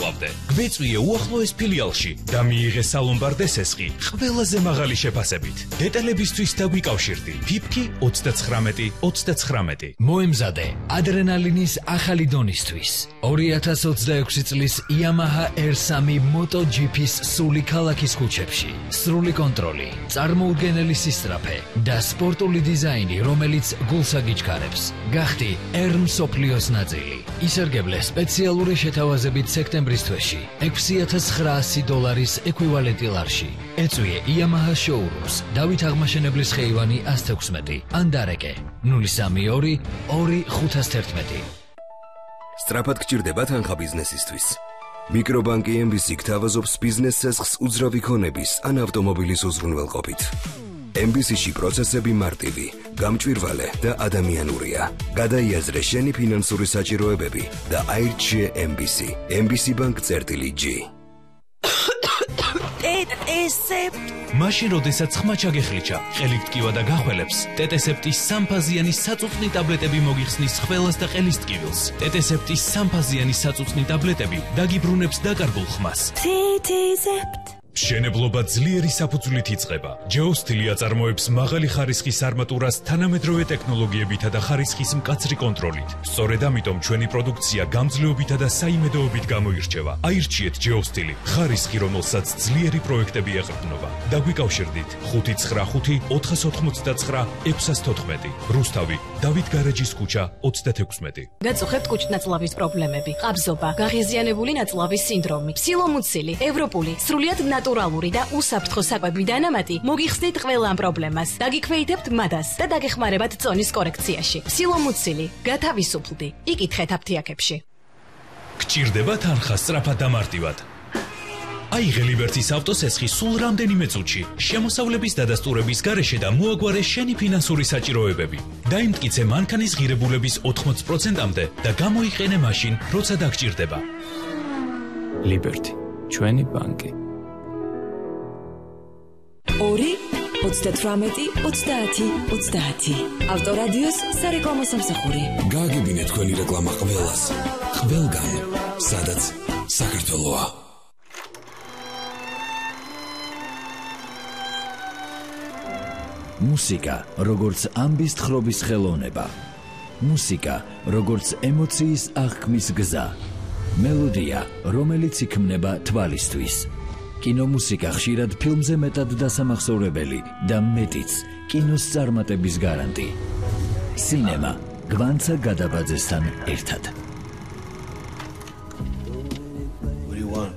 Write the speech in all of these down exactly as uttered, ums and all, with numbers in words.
მოგწოლავდე. გვეწვიე უახლოეს ფილიალში და მიიღე სალომბარდე სესხი ყველაზე მაღალი შეფასებით. დეტალებისთვის დაგვიკავშირდი. ფიფკი ოცდაცხრამეტი ოცდაცხრამეტი. მოემზადე ადრენალინის ახალი დონისთვის. ორი ათას ოცდაექვსი წლის Yamaha R three MotoGP-ის სული ქალაქის ქუჩებში. სრული კონტროლი, წარმოუდგენელი სისწრაფე და სპორტული დიზაინი, რომელიც გულს აგიჩქარებს. გახდი R მსოფლიოს ნაწილი. ისარგებლე სპეციალური შეთავაზებით სექტემბრის თვეში ექვსი ათას ცხრაასი დოლარის ეკვივალენტი ლარში. ეწვიე Yamaha showrooms დავით აღმაშენებლის ხეივანი ას თექვსმეტი ან დარეკე ნული სამი ორი ორი ხუთას თერთმეტი. სწრაფად გჭირდება თანხა ბიზნესისთვის. მიკრობანკი ემ ბი სი გთავაზობს ბიზნეს ცესხს უძრავი ქონების ან ავტომობილის უზრუნველყოფით. ემ ბი სი-ში პროცესები მარტივი, გამჭვირვალე და ადამიანურია. გადაიაზრე შენი ფინანსური საჭიროებები და აირჩიე ემ ბი სი. ემ ბი სი ბანკ წერტილი ჯი. ტეტესეპტ. მაშინ როდესაც ხმა ჩაგეხლიჩა, ყელით ტკივა და გახველებს, ტეტესეპტის სამფაზიანი საწუწნი ტაბლეტები მოგიხსნის ხველას და ყელის ტკივილს. ტეტესეპტის სამფაზიანი საწუწნი ტაბლეტები დაგიბრუნებს დაკარგულ ხმას. ტეტესეპტ. მშენებლობა ძლიერი საფუძვლით იწყება. ჯეოსტილი აწარმოებს მაღალი ხარისხის არმატურას თანამედროვე ტექნოლოგიებითა და ხარისხის მკაცრი კონტროლით. სწორედ ამიტომ ჩვენი პროდუქცია გამძლეობითა და საიმედოობით გამოირჩევა. აირჩიეთ ჯეოსტილი, ხარისხი, რომელსაც ძლიერი პროექტები ეყრდნობა. დაგვიკავშირდით ხუთი ცხრა ხუთი ოთხას ოთხმოცდაცხრა ექვსას თოთხმეტი. რუსთავი, დავით გარეჯის ქუჩა ოცდათექვსმეტი. გაწუხებთ კუჭნაწლავის პრობლემები, ყაბზობა, გაღიზიანებული ნაწლავის სინდრომი, ფსილომუცილი, ევროპული, სრულიად ნატურალური და უსაფრთხო საკვები დანამატი მოგიხსნით ყველა ამ პრობლემას. დაგიქვეითებთ მადას და დაგეხმარებათ წონის კორექციაში. ფსილომუცილი, გათავისუფლდი. იკითხეთ აფთიაქებში. გჭირდება თანხა სწრაფად და მარტივად. აიღე ლიბერტის ავტოსესხი სულ რამდენიმე წუთში. შემოსავლების დადასტურების გარეშე და მოაგვარე შენი ფინანსური საჭიროებები. დაიმტკიცე მანქანის ღირებულების ოთხმოცი პროცენტამდე და გამოიყენე მაშინ, როცა დაგჭირდება. ლიბერტი, ჩვენი ბანკი. ორი ოცდათვრამეტი ოცდაათი ოცდაათი. ავტორადიოს სარეკლამო სამსახური. გააგებინეთ თქვენი რეკლამა ყველას. ყველგან, სადაც საქართველოა. მუსიკა, როგორც ამბის თხრობის ხელოვნება. მუსიკა, როგორც ემოციის აღქმის გზა. მელოდია, რომელიც იქმნება თვალისთვის. კინომუსიკა ხშირად ფილმზე მეტად დასამახსოვრებელი და მეტიც კინოს წარმატების გარანტი. სინემა გვანცა გადაბაძესთან ერთად. What do you want?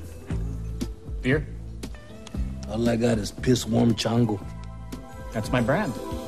Beer? All I got is piss warm chango. That's my brand.